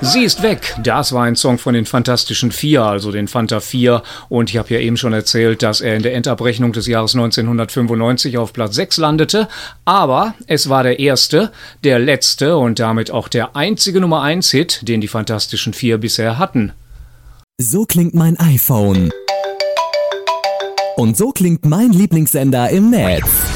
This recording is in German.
Sie ist weg. Das war ein Song von den Fantastischen Vier, also den Fanta 4. Und ich habe ja eben schon erzählt, dass er in der Endabrechnung des Jahres 1995 auf Platz 6 landete. Aber es war der erste, der letzte und damit auch der einzige Nummer 1 Hit, den die Fantastischen Vier bisher hatten. So klingt mein iPhone. Und so klingt mein Lieblingssender im Netz.